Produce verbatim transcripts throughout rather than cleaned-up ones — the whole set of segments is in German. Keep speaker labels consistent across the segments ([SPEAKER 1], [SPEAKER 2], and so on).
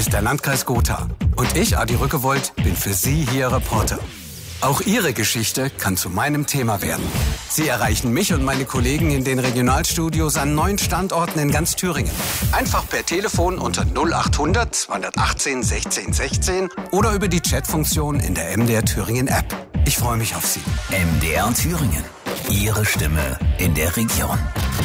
[SPEAKER 1] ist der Landkreis Gotha. Und ich, Adi Rückewold, bin für Sie hier Reporter. Auch Ihre Geschichte kann zu meinem Thema werden. Sie erreichen mich und meine Kollegen in den Regionalstudios an neun Standorten in ganz Thüringen. Einfach per Telefon unter null achthundert zweihundertachtzehn sechzehn sechzehn oder über die Chatfunktion in der M D R Thüringen App. Ich freue mich auf Sie.
[SPEAKER 2] M D R Thüringen. Ihre Stimme in der Region.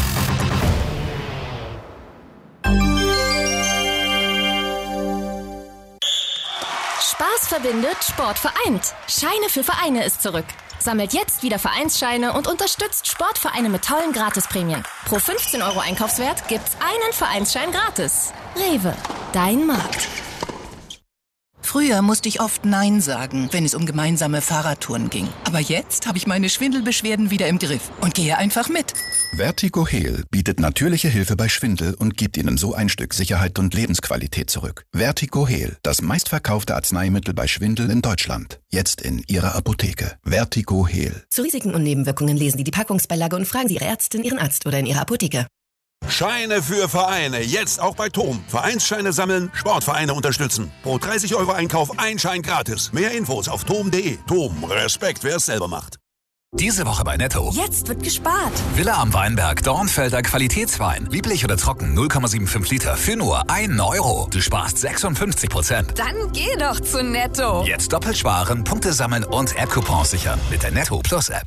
[SPEAKER 3] Spaß verbindet, Sport vereint. Scheine für Vereine ist zurück. Sammelt jetzt wieder Vereinsscheine und unterstützt Sportvereine mit tollen Gratisprämien. Pro fünfzehn Euro Einkaufswert gibt's einen Vereinsschein gratis. Rewe, dein Markt.
[SPEAKER 4] Früher musste ich oft Nein sagen, wenn es um gemeinsame Fahrradtouren ging. Aber jetzt habe ich meine Schwindelbeschwerden wieder im Griff und gehe einfach mit.
[SPEAKER 5] Vertigo Heal bietet natürliche Hilfe bei Schwindel und gibt Ihnen so ein Stück Sicherheit und Lebensqualität zurück. Vertigo Heal, das meistverkaufte Arzneimittel bei Schwindel in Deutschland. Jetzt in Ihrer Apotheke. Vertigo Heal.
[SPEAKER 6] Zu Risiken und Nebenwirkungen lesen Sie die Packungsbeilage und fragen Sie Ihre Ärztin, Ihren Arzt oder in Ihrer Apotheke.
[SPEAKER 7] Scheine für Vereine, jetzt auch bei T O M. Vereinsscheine sammeln, Sportvereine unterstützen. Pro dreißig Euro Einkauf ein Schein gratis. Mehr Infos auf tom punkt de. T O M, Respekt, wer es selber macht.
[SPEAKER 2] Diese Woche bei Netto.
[SPEAKER 3] Jetzt wird gespart.
[SPEAKER 2] Villa am Weinberg, Dornfelder Qualitätswein. Lieblich oder trocken, null Komma fünfundsiebzig Liter für nur einen Euro. Du sparst sechsundfünfzig Prozent.
[SPEAKER 3] Dann geh doch zu Netto.
[SPEAKER 2] Jetzt doppelt sparen, Punkte sammeln und App-Coupons sichern mit der Netto Plus App.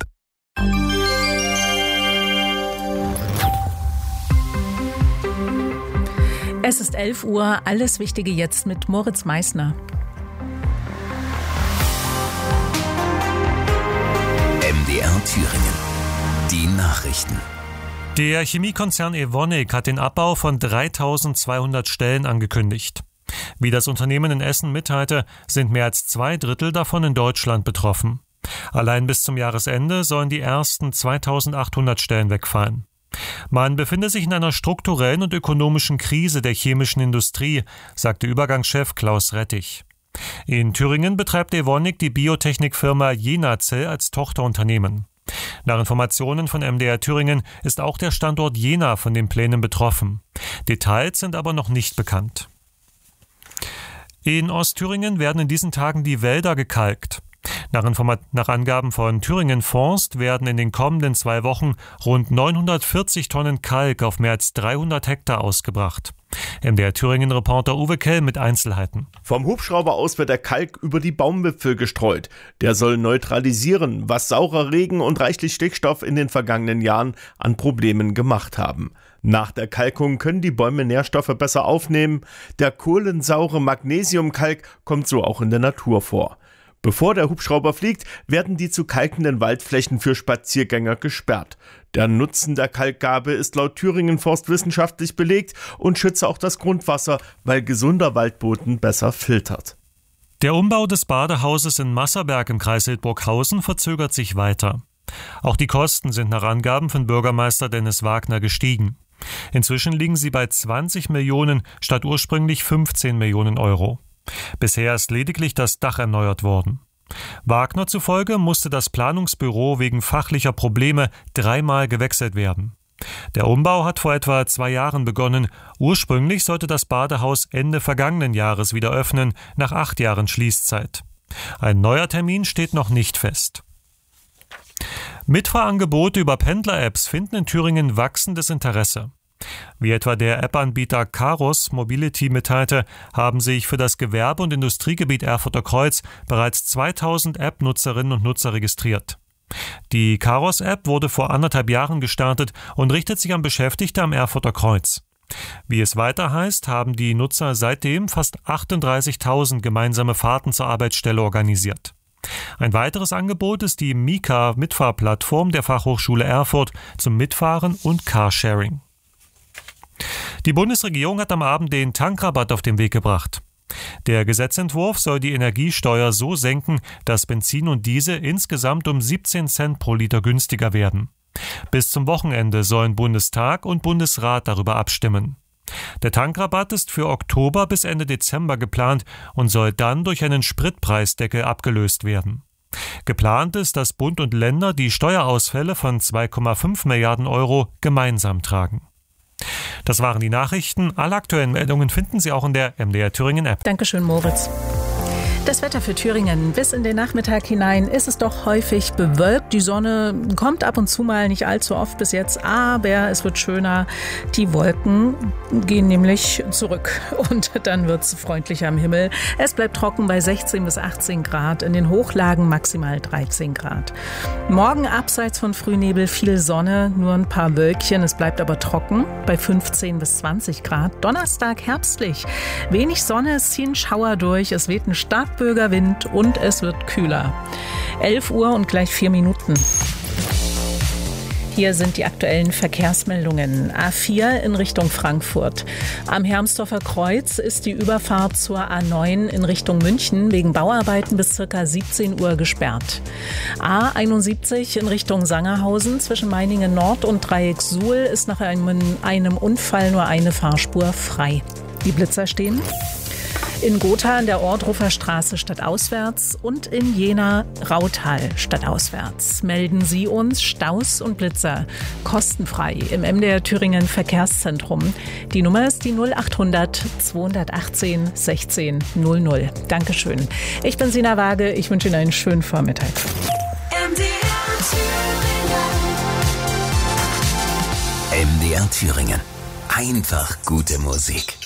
[SPEAKER 8] Es ist elf Uhr, alles Wichtige jetzt mit Moritz Meissner.
[SPEAKER 2] M D R Thüringen. Die Nachrichten.
[SPEAKER 9] Der Chemiekonzern Evonik hat den Abbau von dreitausendzweihundert Stellen angekündigt. Wie das Unternehmen in Essen mitteilte, sind mehr als zwei Drittel davon in Deutschland betroffen. Allein bis zum Jahresende sollen die ersten zweitausendachthundert Stellen wegfallen. Man befinde sich in einer strukturellen und ökonomischen Krise der chemischen Industrie, sagte Übergangschef Klaus Rettich. In Thüringen betreibt Evonik die Biotechnikfirma Jenacell als Tochterunternehmen. Nach Informationen von M D R Thüringen ist auch der Standort Jena von den Plänen betroffen. Details sind aber noch nicht bekannt. In Ostthüringen werden in diesen Tagen die Wälder gekalkt. Nach, Informa- nach Angaben von Thüringen Forst werden in den kommenden zwei Wochen rund neunhundertvierzig Tonnen Kalk auf mehr als dreihundert Hektar ausgebracht. M D R Thüringen-Reporter Uwe Kell mit Einzelheiten.
[SPEAKER 10] Vom Hubschrauber aus wird der Kalk über die Baumwipfel gestreut. Der soll neutralisieren, was saurer Regen und reichlich Stickstoff in den vergangenen Jahren an Problemen gemacht haben. Nach der Kalkung können die Bäume Nährstoffe besser aufnehmen. Der kohlensaure Magnesiumkalk kommt so auch in der Natur vor. Bevor der Hubschrauber fliegt, werden die zu kalkenden Waldflächen für Spaziergänger gesperrt. Der Nutzen der Kalkgabe ist laut Thüringen Forst wissenschaftlich belegt und schütze auch das Grundwasser, weil gesunder Waldboden besser filtert.
[SPEAKER 9] Der Umbau des Badehauses in Masserberg im Kreis Hildburghausen verzögert sich weiter. Auch die Kosten sind nach Angaben von Bürgermeister Dennis Wagner gestiegen. Inzwischen liegen sie bei zwanzig Millionen statt ursprünglich fünfzehn Millionen Euro. Bisher ist lediglich das Dach erneuert worden. Wagner zufolge musste das Planungsbüro wegen fachlicher Probleme dreimal gewechselt werden. Der Umbau hat vor etwa zwei Jahren begonnen. Ursprünglich sollte das Badehaus Ende vergangenen Jahres wieder öffnen, nach acht Jahren Schließzeit. Ein neuer Termin steht noch nicht fest. Mitfahrangebote über Pendler-Apps finden in Thüringen wachsendes Interesse. Wie etwa der App-Anbieter Caros Mobility mitteilte, haben sich für das Gewerbe- und Industriegebiet Erfurter Kreuz bereits zweitausend App-Nutzerinnen und Nutzer registriert. Die Caros-App wurde vor anderthalb Jahren gestartet und richtet sich an Beschäftigte am Erfurter Kreuz. Wie es weiter heißt, haben die Nutzer seitdem fast achtunddreißigtausend gemeinsame Fahrten zur Arbeitsstelle organisiert. Ein weiteres Angebot ist die Mika-Mitfahrplattform der Fachhochschule Erfurt zum Mitfahren und Carsharing. Die Bundesregierung hat am Abend den Tankrabatt auf den Weg gebracht. Der Gesetzentwurf soll die Energiesteuer so senken, dass Benzin und Diesel insgesamt um siebzehn Cent pro Liter günstiger werden. Bis zum Wochenende sollen Bundestag und Bundesrat darüber abstimmen. Der Tankrabatt ist für Oktober bis Ende Dezember geplant und soll dann durch einen Spritpreisdeckel abgelöst werden. Geplant ist, dass Bund und Länder die Steuerausfälle von zwei Komma fünf Milliarden Euro gemeinsam tragen. Das waren die Nachrichten. Alle aktuellen Meldungen finden Sie auch in der M D R Thüringen App.
[SPEAKER 8] Dankeschön, Moritz. Das Wetter für Thüringen. Bis in den Nachmittag hinein ist es doch häufig bewölkt. Die Sonne kommt ab und zu mal, nicht allzu oft bis jetzt, aber es wird schöner. Die Wolken gehen nämlich zurück und dann wird es freundlicher am Himmel. Es bleibt trocken bei sechzehn bis achtzehn Grad, in den Hochlagen maximal dreizehn Grad. Morgen abseits von Frühnebel viel Sonne, nur ein paar Wölkchen. Es bleibt aber trocken bei fünfzehn bis zwanzig Grad. Donnerstag herbstlich. Wenig Sonne, es ziehen Schauer durch, es weht ein stark Bögerwind und es wird kühler. elf Uhr und gleich vier Minuten. Hier sind die aktuellen Verkehrsmeldungen. A vier in Richtung Frankfurt. Am Hermsdorfer Kreuz ist die Überfahrt zur A neun in Richtung München wegen Bauarbeiten bis ca. siebzehn Uhr gesperrt. A einundsiebzig in Richtung Sangerhausen zwischen Meiningen Nord und Dreieck Suhl ist nach einem, einem Unfall nur eine Fahrspur frei. Die Blitzer stehen in Gotha an der Ohrdruffer Straße stadtauswärts und in Jena Rautal stadtauswärts. Melden Sie uns Staus und Blitzer kostenfrei im M D R Thüringen Verkehrszentrum. Die Nummer ist die null achthundert zweihundertachtzehn sechzehn null null. Dankeschön. Ich bin Sina Waage. Ich wünsche Ihnen einen schönen Vormittag.
[SPEAKER 11] M D R Thüringen. M D R Thüringen. Einfach gute Musik.